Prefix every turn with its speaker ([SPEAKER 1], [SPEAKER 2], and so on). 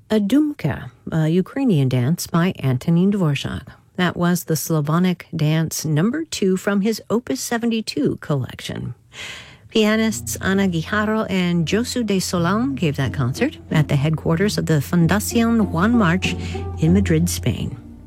[SPEAKER 1] A Dumka, a Ukrainian dance by Antonin Dvorak. That was the Slavonic dance number 2 from his Opus 72 collection. Pianists Ana Guijarro and Josu de Solán gave that concert at the headquarters of the Fundación Juan March in Madrid, Spain.